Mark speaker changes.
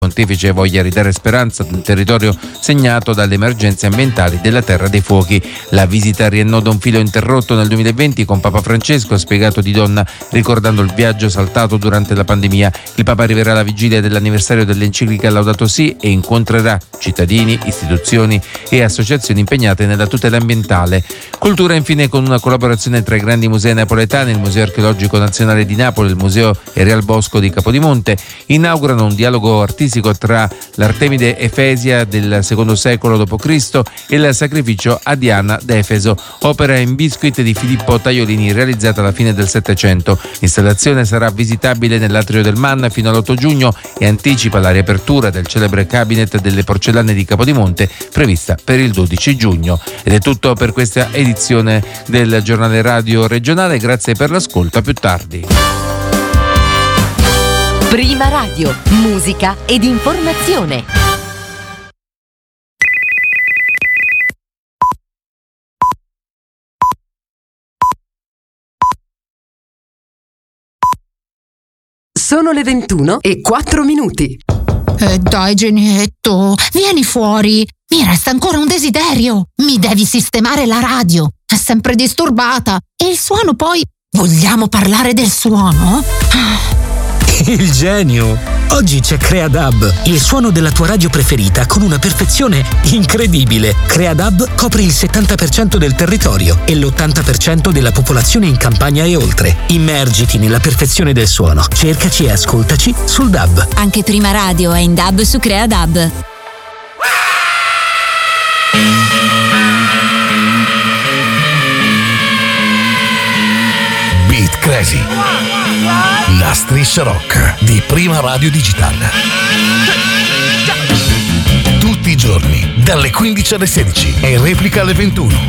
Speaker 1: Pontefice voglia ridare speranza nel territorio segnato dalle emergenze ambientali della Terra dei Fuochi. La visita riannoda un filo interrotto nel 2020 con Papa Francesco, ha spiegato Di Donna, ricordando il viaggio saltato durante la pandemia. Il Papa arriverà alla vigilia dell'anniversario dell'enciclica Laudato Si e incontrerà cittadini, istituzioni e associazioni impegnate nella tutela ambientale. Cultura infine con una collaborazione tra i grandi musei napoletani, il Museo Archeologico Nazionale di Napoli e il Museo Real Bosco di Capodimonte, inaugurano un dialogo artistico tra l'Artemide Efesia del II secolo d.C. e il sacrificio a Diana d'Efeso, opera in biscuit di Filippo Taiolini realizzata alla fine del Settecento. L'installazione sarà visitabile nell'atrio del MAN fino all'8 giugno e anticipa la riapertura del celebre cabinet delle porcellane di Capodimonte prevista per il 12 giugno. Ed è tutto per questa edizione del giornale radio regionale, grazie per l'ascolto, a più tardi.
Speaker 2: Prima Radio, musica ed informazione. Sono le 21:04.
Speaker 3: Dai genietto, vieni fuori. Mi resta ancora un desiderio. Mi devi sistemare la radio. È sempre disturbata. E il suono poi... Vogliamo parlare del suono?
Speaker 4: Il genio! Oggi c'è CreaDub, il suono della tua radio preferita con una perfezione incredibile. CreaDub copre il 70% del territorio e l'80% della popolazione in campagna e oltre. Immergiti nella perfezione del suono. Cercaci e ascoltaci sul DAB.
Speaker 5: Anche Prima Radio è in DAB su CreaDub.
Speaker 6: Beat Crazy, la striscia rock di Prima Radio Digital. Tutti i giorni, dalle 15 alle 16 e in replica alle 21.